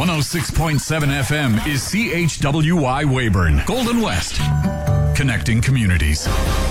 106.7 FM is CHWY Weyburn, Golden West, connecting communities.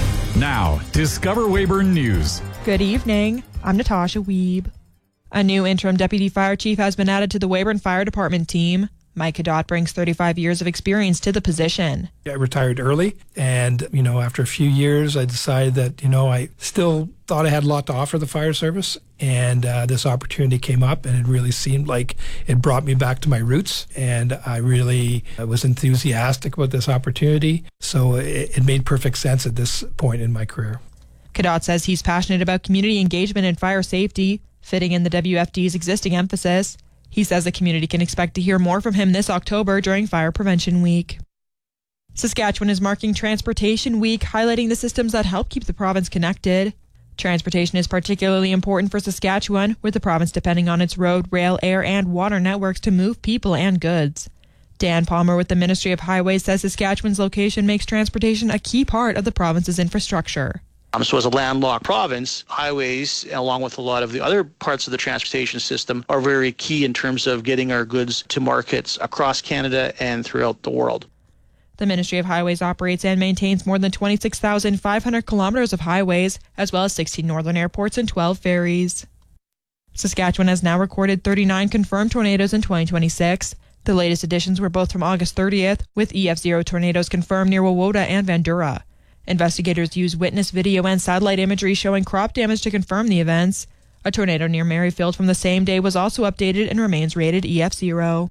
Now, Discover Weyburn News. Good evening. I'm Natasha Wiebe. A new interim deputy fire chief has been added to the Weyburn Fire Department team. Mike Cadot brings 35 years of experience to the position. I retired early, and, after a few years, I decided that, I still thought I had a lot to offer the fire service, and this opportunity came up, and it really seemed like it brought me back to my roots, and I really was enthusiastic about this opportunity, so it made perfect sense at this point in my career. Cadot says he's passionate about community engagement and fire safety, fitting in the WFD's existing emphasis. He says the community can expect to hear more from him this October during Fire Prevention Week. Saskatchewan is marking Transportation Week, highlighting the systems that help keep the province connected. Transportation is particularly important for Saskatchewan, with the province depending on its road, rail, air, and water networks to move people and goods. Dan Palmer with the Ministry of Highways says Saskatchewan's location makes transportation a key part of the province's infrastructure. So as a landlocked province, highways, along with a lot of the other parts of the transportation system, are very key in terms of getting our goods to markets across Canada and throughout the world. The Ministry of Highways operates and maintains more than 26,500 kilometers of highways, as well as 16 northern airports and 12 ferries. Saskatchewan has now recorded 39 confirmed tornadoes in 2026. The latest additions were both from August 30th, with EF0 tornadoes confirmed near Wawota and Vandura. Investigators used witness video and satellite imagery showing crop damage to confirm the events. A tornado near Merrifield from the same day was also updated and remains rated EF0.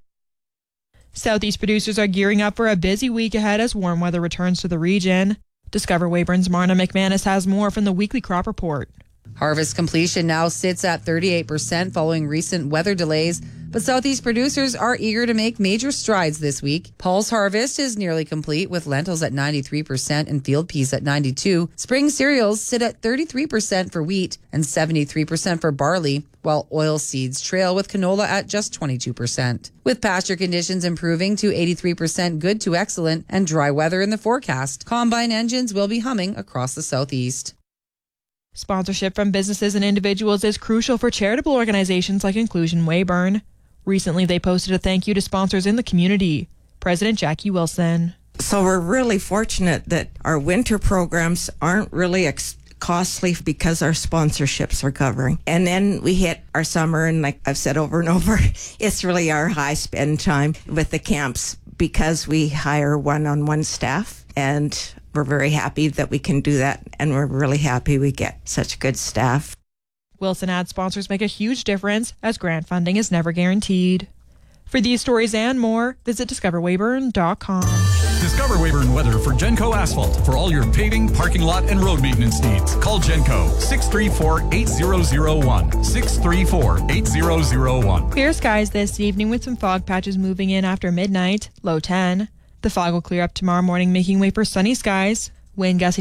Southeast producers are gearing up for a busy week ahead as warm weather returns to the region. Discover Weyburn's Marna McManus has more from the weekly crop report. Harvest completion now sits at 38% following recent weather delays, but Southeast producers are eager to make major strides this week. Paul's harvest is nearly complete, with lentils at 93% and field peas at 92%. Spring cereals sit at 33% for wheat and 73% for barley, while oilseeds trail with canola at just 22%. With pasture conditions improving to 83% good to excellent and dry weather in the forecast, combine engines will be humming across the Southeast. Sponsorship from businesses and individuals is crucial for charitable organizations like Inclusion Weyburn. Recently, they posted a thank you to sponsors in the community. President Jackie Wilson. So we're really fortunate that our winter programs aren't really costly because our sponsorships are covering. And then we hit our summer, and like I've said over and over, it's really our high spend time with the camps because we hire one-on-one staff, and we're very happy that we can do that, and we're really happy we get such good staff. Wilson adds sponsors make a huge difference, as grant funding is never guaranteed. For these stories and more, visit discoverweyburn.com. Discover Weyburn weather for Genco Asphalt. For all your paving, parking lot, and road maintenance needs, call Genco 634-8001. 634-8001. Clear skies this evening with some fog patches moving in after midnight, low 10. The fog will clear up tomorrow morning, making way for sunny skies. Wind gusting